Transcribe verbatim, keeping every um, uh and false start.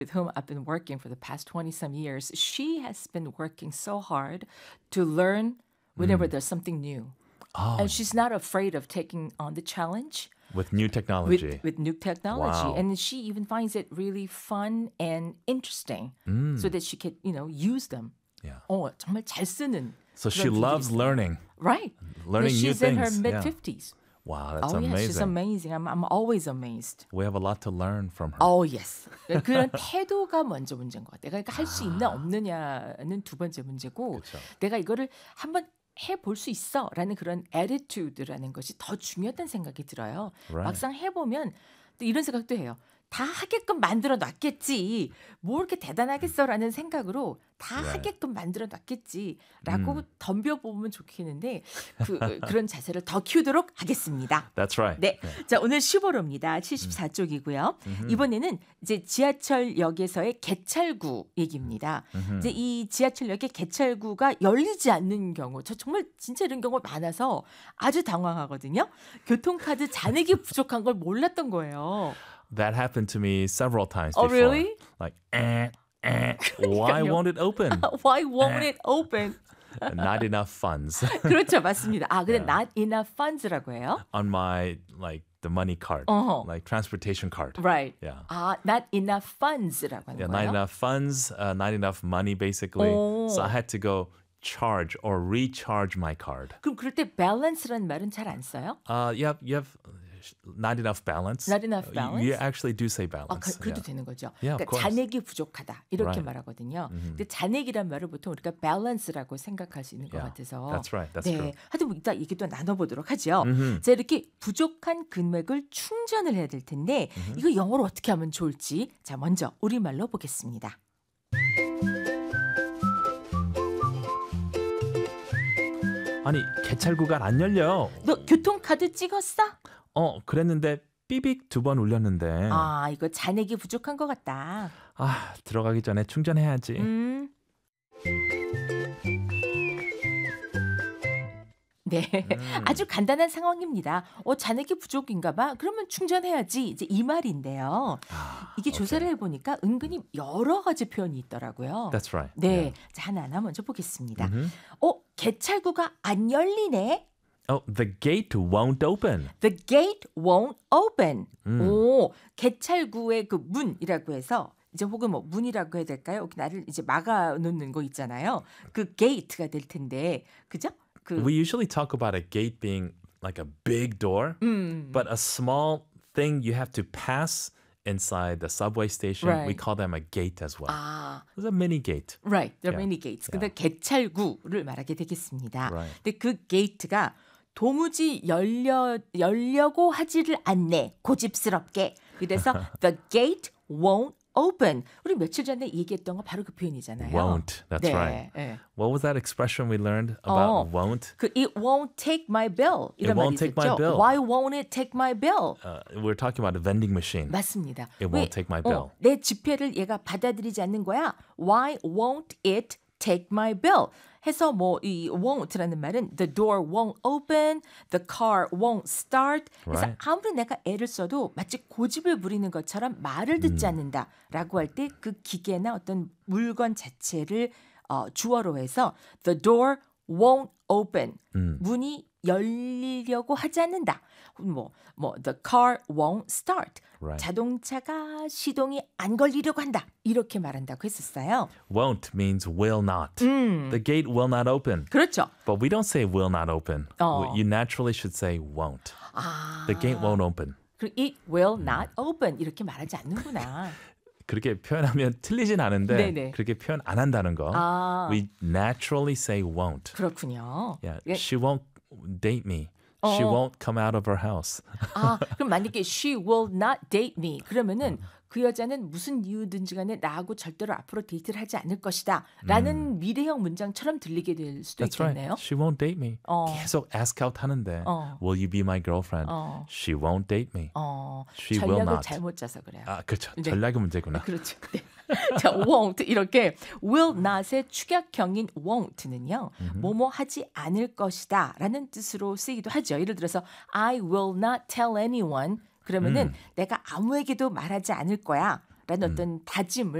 with whom I've been working for the past twenty some years, she has been working so hard to learn whenever there's something new. Oh, And she's not afraid of taking on the challenge with new technology. with, with new technology. Wow. And she even finds it really fun and interesting so that she can, you know, use them. Yeah. 어, 정말 잘 쓰는. So she 그런 loves 분들이 있어요. learning. Right. Learning new she's in her things. Yeah. mid-fifties. Wow, that's Oh, amazing. yeah, she's amazing. I'm, I'm always amazed. We have a lot to learn from her. Oh, yes. 그런 태도가 먼저 문제인 것 같아요. 그러니까 할 수 있나 없느냐는 두 번째 문제고 그쵸. 내가 이거를 한번 해볼 수 있어라는 그런 attitude라는 것이 더 중요하다는 생각이 들어요. Right. 막상 해보면 또 이런 생각도 해요. 다 하게끔 만들어 놨겠지. 뭐 이렇게 대단하겠어라는 생각으로 다 Right. 하게끔 만들어 놨겠지라고 음. 덤벼보면 좋겠는데 그, 그런 자세를 더 키우도록 하겠습니다. That's right. 네, Yeah. 자 오늘 슈퍼로입니다. 칠십사 쪽이고요. 이번에는 이제 지하철역에서의 개찰구 얘기입니다. 이제 이 지하철역의 개찰구가 열리지 않는 경우, 저 정말 진짜 이런 경우 많아서 아주 당황하거든요. 교통카드 잔액이 부족한 걸 몰랐던 거예요. That happened to me several times Oh, before. really? Like, eh, eh, why 그러니까요. won't it open? Why won't it open? Not enough funds 그렇죠, 맞습니다. 아, 근데 not enough funds라고 해요. on my like the money card, Uh-huh. like transportation card. Right. Yeah. 아, not enough funds라고 하는 Yeah, 거예요. not enough funds, uh, not enough money basically. 오. So I had to go charge or recharge my card. 그럼 그럴 때 balance라는 말은 잘 안 써요? Uh, you have you have not enough balance. Not enough You- balance? You actually do say 아, balance. 그, 그래도 yeah. 되는 거죠. Yeah, of 그러니까 course. 잔액이 부족하다 이렇게 Right. 말하거든요. 근데 잔액이란 말을 보통 우리가 balance라고 생각할 수 있는 것 Yeah, 같아서. that's right. That's 네, true. 하여튼 뭐 이따 얘기 또 나눠보도록 하죠. 자, 이렇게 부족한 금액을 충전을 해야 될 텐데 이거 영어로 어떻게 하면 좋을지 자 먼저 우리말로 보겠습니다. 아니 개찰구가 안 열려. 너 교통카드 찍었어? 어 그랬는데 삐빅 두 번 울렸는데. 아, 아, 이거 잔액이 부족한 것 같다. 들어가기 전에 충전해야지. 음. 네, 아주 간단한 상황입니다. 어, 잔액이 부족인가 봐. 그러면 충전해야지. 이제 이 말인데요. 아, 이게 조사를 해보니까 은근히 여러 가지 표현이 있더라고요. That's right. 네, Yeah. 자 하나하나 먼저 보겠습니다. 어, 개찰구가 안 열리네. Oh, the gate won't open. The gate won't open. 오, 개찰구의 그 문이라고 해서 이제 혹은 뭐 문이라고 해야 될까요? 여기 나를 이제 막아놓는 거 있잖아요. 그 gate가 될 텐데, 그죠? 그 We usually talk about a gate being like a big door, but a small thing you have to pass inside the subway station. We Right. call them a gate as well. 아, It's a mini gate. right, the Yeah. many gates. 근데 Yeah. 개찰구를 말하게 되겠습니다. Right. 근데 그 게이트가 도무지 열려 열려고 하지를 않네. 고집스럽게. 그래서 the gate won't open. 우리 며칠 전에 얘기했던 거 바로 그 표현이잖아요. Won't. That's 네, right. 네. What was that expression we learned about 어. won't? 그 it won't take my bill 이런 It won't 말이 take 있었죠. my bill. Why won't it take my bill? Uh, we're talking about a vending machine. 맞습니다. It 왜, won't take my 어, bill. 내 지폐를 얘가 받아들이지 않는 거야. Why won't it take my bill? 해서 뭐 이 won't라는 말은 the door won't open, the car won't start. 그래서 Right. 아무리 내가 애를 써도 마치 고집을 부리는 것처럼 말을 듣지 않는다라고 할 때 그 기계나 어떤 물건 자체를 어, 주어로 해서 the door won't open. 문이 열리려고 하지 않는다. 뭐, 뭐 the car won't start. Right. 자동차가 시동이 안 걸리려고 한다. 이렇게 말한다고 했었어요. Won't means will not. The gate will not open. 그렇죠. But we don't say will not open. 어. You naturally should say won't. 아, The gate won't open. 그 it will not open 이렇게 말하지 않는구나. 그렇게 표현하면 틀리진 않은데 네네. 그렇게 표현 안 한다는 거. 아. We naturally say won't. 그렇군요. Yeah, 예, she won't date me. She 어. won't come out of her house. 아, 그럼 만약에 she will not date me 그러면은 그 여자는 무슨 이유든지 간에 나하고 절대로 앞으로 데이트를 하지 않을 것이다 라는 미래형 문장처럼 들리게 될 수도 That's right. 있겠네요. She won't date me. 어. 계속 ask out 하는데 어. Will you be my girlfriend? 어. She won't date me. 어, She will 전략을 not. 잘못 짜서 그래요. 아, 그렇죠. 네. 전략의 문제구나. 그렇죠. 네. 자, won't 이렇게 will not의 축약형인 won't는요. 뭐뭐 하지 않을 것이다 라는 뜻으로 쓰이기도 하죠. 예를 들어서 I will not tell anyone 그러면은 내가 아무에게도 말하지 않을 거야 어떤 다짐을